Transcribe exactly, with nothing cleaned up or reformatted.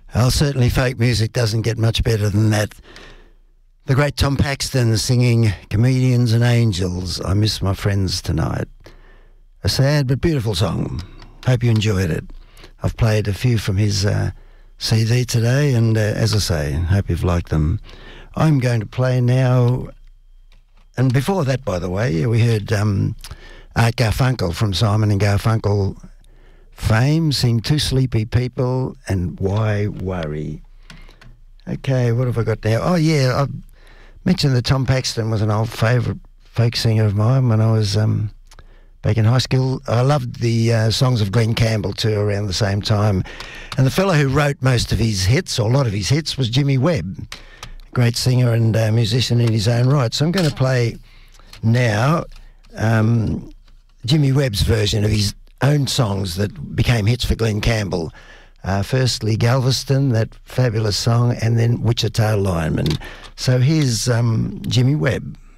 Well, certainly folk music doesn't get much better than that. The great Tom Paxton singing Comedians and Angels. I miss my friends tonight. A sad but beautiful song. Hope you enjoyed it. I've played a few from his uh, C D today, and uh, as I say, hope you've liked them. I'm going to play now, and before that, by the way, we heard um, Art Garfunkel from Simon and Garfunkel fame sing Two Sleepy People and Why Worry. Okay, what have I got now? Oh, yeah, I mentioned that Tom Paxton was an old favourite folk singer of mine when I was um, back in high school. I loved the uh, songs of Glenn Campbell too around the same time. And the fellow who wrote most of his hits, or a lot of his hits, was Jimmy Webb. Great singer and uh, musician in his own right. So I'm going to play now um, Jimmy Webb's version of his own songs that became hits for Glenn Campbell. Uh, firstly, Galveston, that fabulous song, and then Wichita Lineman. So here's um, Jimmy Webb.